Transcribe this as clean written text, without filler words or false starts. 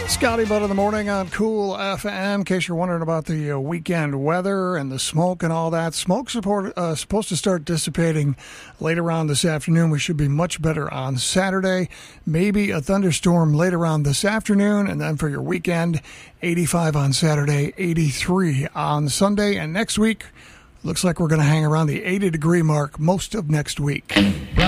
Scotty Butt in the morning on Cool FM. In case you're wondering about the weekend weather and the smoke and all that, smoke's supposed to start dissipating later on this afternoon. We should be much better on Saturday. Maybe a thunderstorm later on this afternoon, and then for your weekend, 85 on Saturday, 83 on Sunday, and next week looks like we're going to hang around the 80-degree mark most of next week.